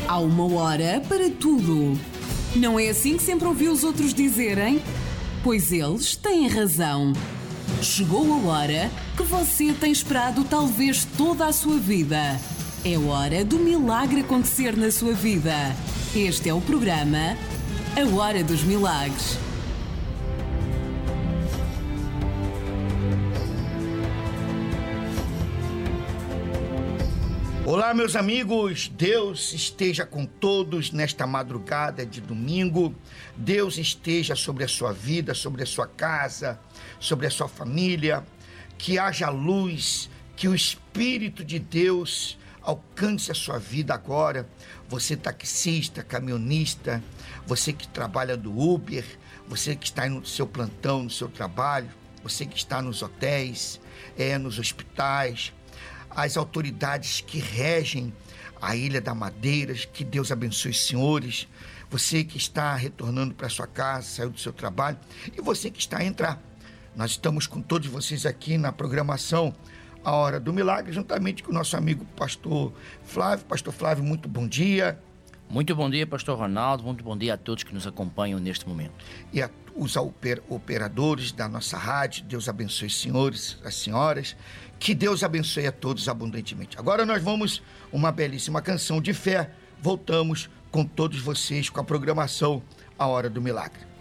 Há uma hora para tudo. Não é assim que sempre ouvi os outros dizerem? Pois eles têm razão. Chegou a hora que você tem esperado talvez toda a sua vida. É hora do milagre acontecer na sua vida. Este é o programa A Hora dos Milagres. Olá, meus amigos, Deus esteja com todos nesta madrugada de domingo. Deus esteja sobre a sua vida, sobre a sua casa, sobre a sua família. Que haja luz, que o Espírito de Deus alcance a sua vida agora. Você taxista, caminhonista, você que trabalha do Uber, você que está aí no seu plantão, no seu trabalho, você que está nos hotéis, nos hospitais, as autoridades que regem a Ilha da Madeira, que Deus abençoe os senhores, você que está retornando para sua casa, saiu do seu trabalho, e você que está a entrar. Nós estamos com todos vocês aqui na programação A Hora do Milagre, juntamente com o nosso amigo Pastor Flávio. Pastor Flávio, muito bom dia. Muito bom dia, Pastor Ronaldo, muito bom dia a todos que nos acompanham neste momento. E a os operadores da nossa rádio, Deus abençoe os senhores, as senhoras, que Deus abençoe a todos abundantemente. Agora nós vamos uma belíssima canção de fé, voltamos com todos vocês com a programação A Hora do Milagre.